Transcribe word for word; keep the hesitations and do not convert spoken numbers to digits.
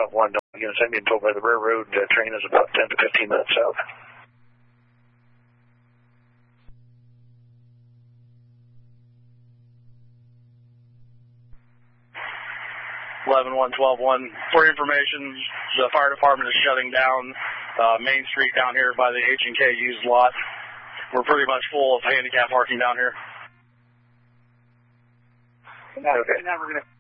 one. Units, I'm being told by the railroad uh, train is about ten to fifteen minutes south. eleven one twelve one. For information, the fire department is shutting down uh, Main Street down here by the H and K used lot. We're pretty much full of handicap parking down here. Okay. Now we're gonna